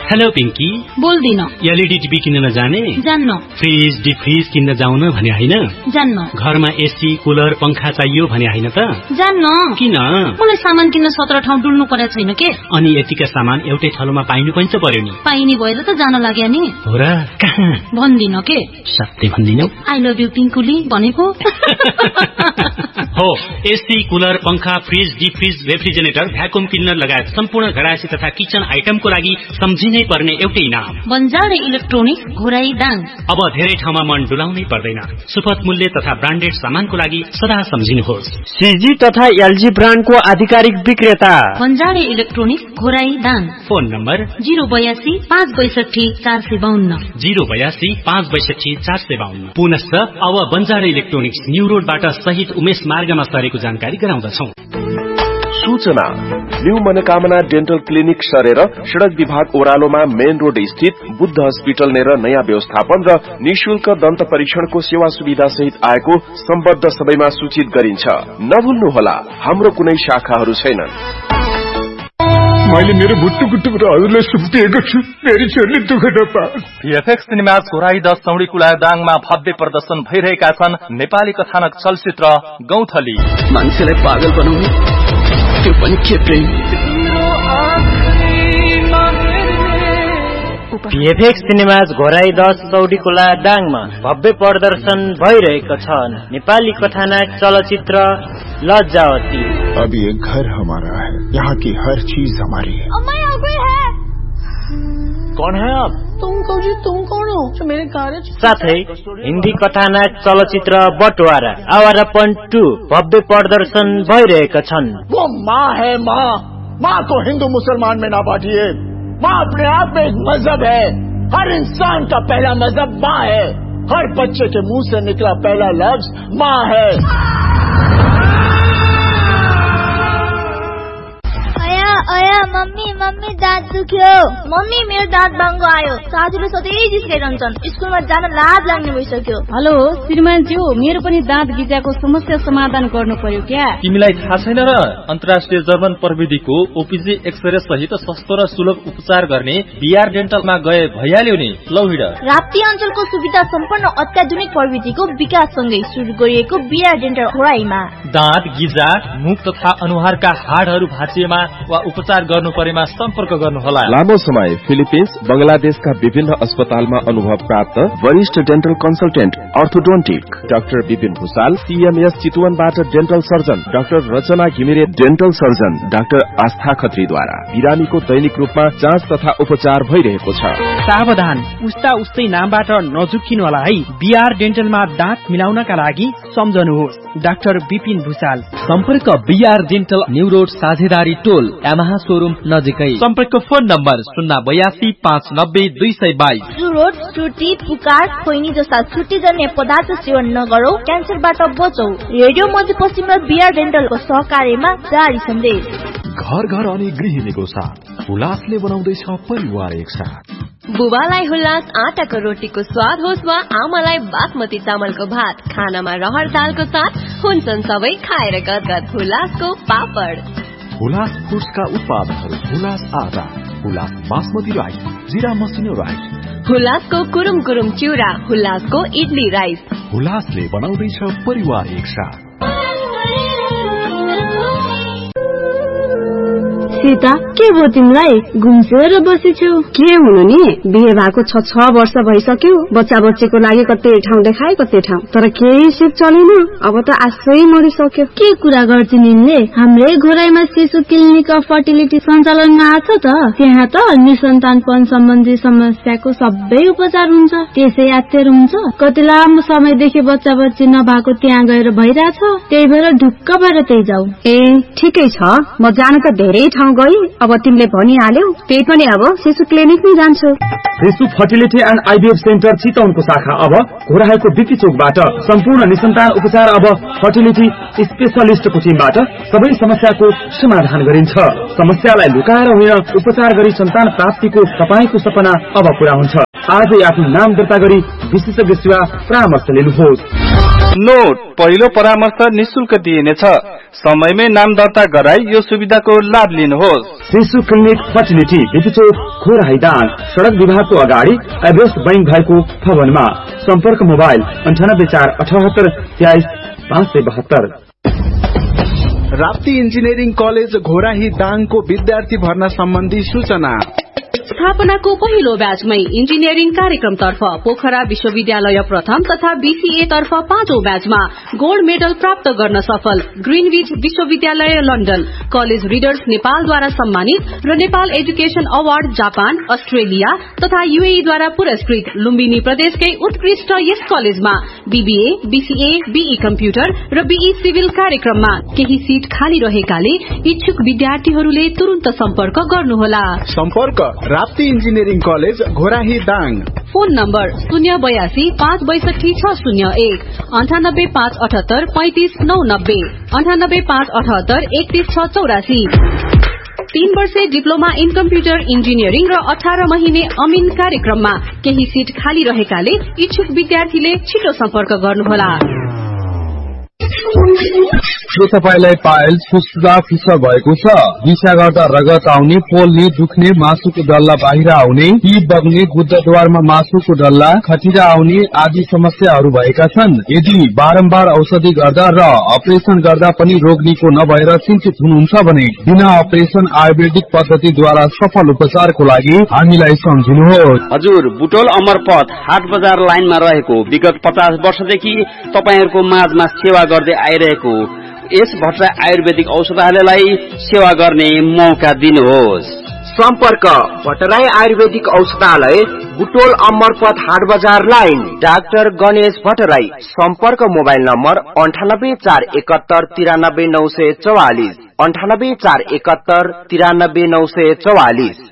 Hello Pinky. बोल्दिन। LED TV किन्न नजाने? जान्न। फ्रिज डिफ्रिज किन्न जाउन भने हैन? जान्न। घरमा एसी कुलर पंखा चाहियो भने हैन त? जान्न। किन? मलाई सामान किन्न 17 ठाउँ डुल्नु परेको छैन के। अनि यतिका सामान एउटै ठाउँमा पाइनु पनि त पर्यो नि। पाइने भएर त जान लाग्यो नि। हो र? कहाँ? भन्दिन के। सत्य भन्दिनौ? आई लभ यु पिंकुली भनेको। हो, एसी कुलर पंखा फ्रिज डिफ्रिज रेफ्रिजरेटर भ्याकुम क्लिनर लगायत सम्पूर्ण घरायसी तथा किचन आइटमको लागि सम्झिनै पर्ने एउटै नाम बन्जारे इलेक्ट्रोनिक घोराई दाङ। अब धेरै ठाउँमा मन डुलाउनै पर्दैन। सुपथ मूल्य तथा ब्रान्डेड सामानको लागि सदा सम्झिनुहोस् सीजी तथा एलजी ब्रान्डको आधिकारिक विक्रेता बन्जारे electronic Ghorahi Dang. Phone number 082 562 452 082 562 452। पुनश्च अब बन्जारे इलेक्ट्रोनिक्स न्यू रोडबाट सहित उमेश मार्गमा सरेको जानकारी गराउँदछौ। सूचना न्यू मनोकामना डेन्टल क्लिनिक सरेर सड़क विभाग ओह्रालोमा मेन रोड स्थित बुद्ध हस्पिटल नेर नयाँ व्यवस्थापन र निशुल्क दन्त परीक्षणको सेवा सुविधा सहित आएको सम्बद्ध सबैमा सूचित गरिन्छ। नभुल्नुहोला, हाम्रो कुनै शाखाहरू छैनन्। मैले मेरो भुट्टुकुट्टु र हजुरलाई सुम्पिएको छु, मेरी छोरीले दुःख नपाओस्। भिएफएक्स सिनेमाज घोराई 10 चौडीकुला दाङमा भव्य प्रदर्शन भइरहेका छन् नेपाली कथानक चलचित्र गौथली। मान्छेलाई पागल बनाउने त्यो पनि के प्रेम। भिएफएक्स सिनेमाज घोराई 10 चौडीकुला दाङमा भव्य प्रदर्शन भइरहेको छ नेपाली कथानक चलचित्र लज्जावती। अब ये घर हमारा है, यहाँ की हर चीज हमारी है। अम्मा यहाँ कोई है? कौन है आप? तुम कौजी, तुम कौन हो जो मेरे कारज? साथै हिन्दी कथानक चलचित्र बटवारा आवारापन 2 भव्य प्रदर्शन भइरहेका छन्। वो माँ है, माँ। माँ को हिंदू मुसलमान में ना बांटिए। माँ अपने आप में एक मजहब है। हर इंसान का पहला मजहब माँ है। हर बच्चे के मुंह से निकला पहला लफ्ज माँ है। अया मम्मी मम्मी दाँत दुख्यो। मम्मी मेरो दाँत बाङ्गो आयो। साथीले सधैँ जिस्काइरहन्छन्। स्कुलमा जान लाज लाग्ने भइसक्यो। हेलो श्रीमान ज्यू, मेरो पनि दाँत गिजाको समस्या समाधान गर्नु पर्यो क्या। तिमीलाई थाहा छैन र? अन्तर्राष्ट्रिय जर्मन प्रविधिको ओपीजी एक्सरे सहित सस्तो र सुलभ उपचार गर्ने बीआर डेन्टलमा गए भइहाल्यो नि। लौ हिँड। राप्ती अञ्चलको सुविधा सम्पन्न अत्याधुनिक प्रविधिको विकाससँगै सुरु गरिएको बीआर डेन्टल घोराईमा दाँत गिजा मुख तथा अनुहारका हाडहरू भाँचिएमा वा उपचार गर्नु परेमा सम्पर्क गर्नुहोला। लामो समय फिलिपिन्स बंगलादेशका विभिन्न अस्पतालमा अनुभव प्राप्त वरिष्ठ dental consultant orthodontic doctor Vipin Bhusal, CMS चितवनबाट dental surgeon doctor रचना घिमिरे, डेन्टल सर्जन डाक्टर आस्था खत्रीद्वारा बिरामीको दैनिक रूपमा जाँच तथा उपचार भइरहेको छ। सावधान, उस्ता उस्तै नामबाट नझुक्किनु होला है। बीआर डेन्टलमा दाँत मिलाउनका लागि सम्झनुहोस् डाक्टर विपिन भूषाल। सम्पर्क बीआर डेन्टल न्यू रोड साझेदारी टोल यामाहा शोरूम नजिकै। सम्पर्क फोन नम्बर 082 590 222। रोड छुट्टी पुकार खोइनी जस्ता छुट्टीजन्य पदार्थ सेवन नगरौ, क्यान्सरबाट बचौ। रेडियो मध्यपश्चिम र बीआर डेन्टलको सहकार्यमा जारी सन्देश। घर घर अनि गृहिणीको साथ हुलासले बनाउँदैछ परिवार एकसाथ। बुबालाई हुलास आटाको रोटीको स्वाद होस् वा आमालाई बासमती चामलको भात, खानामा रहर दालको साथ हुन्छन् सबै खाएर गदगद हुलासको पापड। हुलास फुड्सका उत्पादनहरू हुलास आटा, हुलास बासमती राइस, जिरा मसिनो राइस, हुलासको कुरुम कुरुम चिउरा, हुलासको इडली राइस। हुलासले बनाउँदैछ परिवार एकसाथ। सीता, के भयो तिमीलाई? घुम्सेर बसेछौ? के हुनु नि, बिहे भएको 6 वर्ष भइसक्यो। बच्चा बच्चीको लागि कतै ठाउँ देखाए कतै ठाउँ, तर केही सिप चलेन। अब त आशै मरिसक्यो। के कुरा गर्छिन् यिनले? हाम्रै घोराईमा शिशु क्लिनिक अफ फर्टिलिटी सञ्चालनमा आछ त। त्यहाँ त निसन्तानपन सम्बन्धी समस्याको सबै उपचार हुन्छ। त्यसै यात्तर हुन्छ। कति लामो समयदेखि बच्चा बच्ची नभएको त्यहाँ गएर भइरहेछ। त्यही भएर ढुक्क भएर त्यही जाऊ। ए ठिकै छ, म जान त धेरै ठाउँ गई। अब तिमीले भनिहाल्यौ, त्यही पनि अब शिशु क्लिनिक नै जान्छु। शिशु फर्टिलिटी एन्ड आइभीएफ सेन्टर चितवनको शाखा अब घोराईको बिक्री चोकबाट सम्पूर्ण निसन्तान उपचार अब फर्टिलिटी स्पेशलिस्टको टिमबाट सबै समस्याको समाधान गरिन्छ। समस्यालाई लुकाएर होइन, उपचार गरी सन्तान प्राप्तिको तपाईको सपना अब पूरा हुन्छ। आजै आफ्नो नाम दर्ता गरी विशेषज्ञ सेवा परामर्श लिनुहोस्। नोट, पहिलो परामर्श निशुल्क दिइनेछ। समयमै नाम दर्ता गराई यो सुविधाको लाभ लिनुहोस्। शिशु क्लिनिक फर्टिलिटी बिपीचोक खोराइदाङ, सड़क विभागको अगाडि एभरेस्ट बैंक भएको भवनमा। सम्पर्क mobile 9848 23 572। Rapti engineering college Ghorahi दाङको विद्यार्थी भर्ना सम्बन्धी सूचना। स्थापनाको पहिलो ब्याचमै इन्जिनियरिङ कार्यक्रमतर्फ पोखरा विश्वविद्यालय प्रथम तथा बीसीए तर्फ 5औं ब्याचमा गोल्ड मेडल प्राप्त गर्न सफल ग्रीनविच विश्वविद्यालय लन्डन, कलेज रिडर्स नेपालद्वारा सम्मानित र Nepal education award Japan, Australia तथा यूएई द्वारा पुरस्कृत लुम्बिनी प्रदेशकै उत्कृष्ट यस कलेजमा बीबीए, बीसीए, बीई कम्प्युटर र बीई सिभिल कार्यक्रममा केही सीट खाली रहेकाले इच्छुक विद्यार्थीहरूले तुरुन्त सम्पर्क गर्नुहोला। सम्पर्क Rapti engineering college Ghorahi Dang. Phone number 082 562 601 98 578 35 990 98 578 31 684। 3 वर्षे डिप्लोमा इन कम्प्युटर इन्जिनियरिङ र 18 महिने अमिन कार्यक्रममा केही सीट खाली रहेकाले इच्छुक विद्यार्थीले छिटो सम्पर्क गर्नुहोला। के तपाईलाई पाइल्स फुस्फुसा फिसर भएको छ? दिशा गर्दा रगत आउने, पोल्ने, दुख्ने, मासुको डल्ला बाहिर आउने, पी बग्ने, गुद्दाद्वारमा मासुको डल्ला, खटिरा आउने आदि समस्याहरू भएका छन्? यदि बारम्बार औषधि गर्दा र अपरेसन गर्दा पनि रोग निको नभएर चिन्तित हुनुहुन्छ भने बिना अपरेसन आयुर्वेदिक पद्धतिद्वारा सफल उपचारको लागि हामीलाई सम्झिनुहोस्। हजुर, बुटोल अमरपथ हाट बजार लाइनमा रहेको विगत 50 वर्षदेखि तपाईहरुको माझमा सेवा गर्दै आइरहेको यस भट्टराई आयुर्वेदिक औषधालयलाई सेवा गर्ने मौका दिनुहोस्। सम्पर्क भट्टराई आयुर्वेदिक औषधालय, बुटोल अमरपथ हाट बजार लाइन, डाक्टर गणेश भट्टराई। सम्पर्क मोबाइल नम्बर 98 471 93 944 98 471 93 944।